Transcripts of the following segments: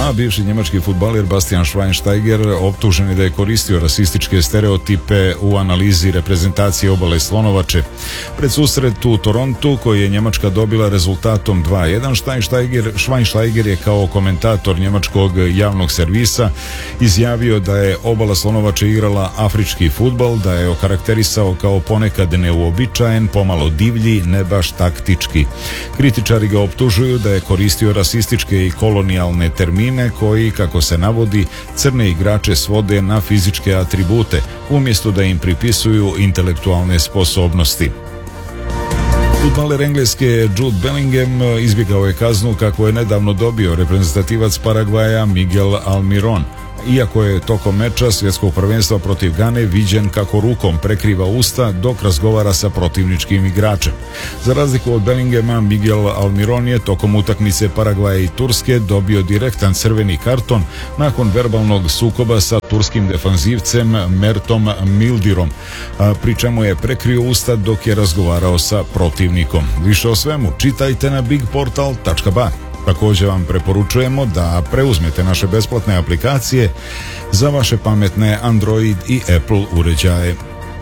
A bivši njemački fudbaler Bastian Schweinsteiger optužen je da je koristio rasističke stereotipe u analizi reprezentacije Obale Slonovače. Pred susret u Torontu, koji je Njemačka dobila rezultatom 2:1, Schweinsteiger je kao komentator njemačkog javnog servisa izjavio da je Obala Slonovače igrala afrički fudbal, da je okarakterisao kao ponekad neuobičajen, pomalo divlji, ne baš taktički. Kritičari ga optužuju da je koristio rasističke i kolonijalne termine koji, kako se navodi, crne igrače svode na fizičke atribute, umjesto da im pripisuju intelektualne sposobnosti. Fudbaler Engleske Jude Bellingham izbjegao je kaznu kako je nedavno dobio reprezentativac Paragvaja Miguel Almiron, iako je tokom meča svjetskog prvenstva protiv Gane viđen kako rukom prekriva usta dok razgovara sa protivničkim igračem. Za razliku od Bellinghama, Miguel Almiron je tokom utakmice Paragvaja i Turske dobio direktan crveni karton nakon verbalnog sukoba sa turskim defanzivcem Mertom Mildirom, pri čemu je prekrio usta dok je razgovarao sa protivnikom. Više o svemu čitajte na bigportal.ba. Također vam preporučujemo da preuzmete naše besplatne aplikacije za vaše pametne Android i Apple uređaje.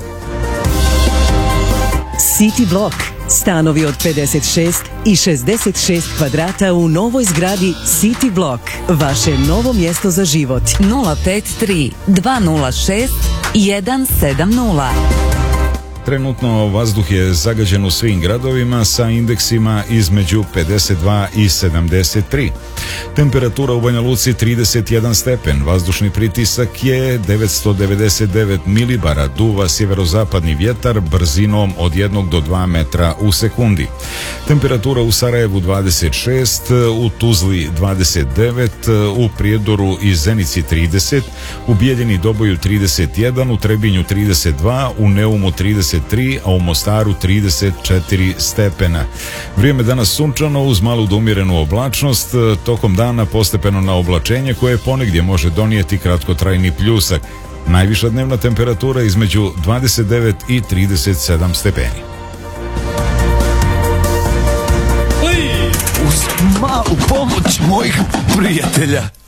City Block. Stanovi od 56 i 66 kvadrata u novoj zgradi City Block. Vaše novo mjesto za život. 053 206 170. Trenutno vazduh je zagađen u svim gradovima sa indeksima između 52 i 73. Temperatura u Banja Luci 31 stepen, vazdušni pritisak je 999 milibara, duva sjeverozapadni vjetar brzinom od 1 do 2 metra u sekundi. Temperatura u Sarajevu 26, u Tuzli 29, u Prijedoru i Zenici 30, u Bijeljini Doboju 31, u Trebinju 32, u Neumu 33, a u Mostaru 34 stepena. Vrijeme danas sunčano uz malu do umjerenu oblačnost, tokom dana postepeno na oblačenje koje ponegdje može donijeti kratkotrajni pljusak. Najviša dnevna temperatura između 29 i 37 stepeni. Uz malu pomoć mojih prijatelja.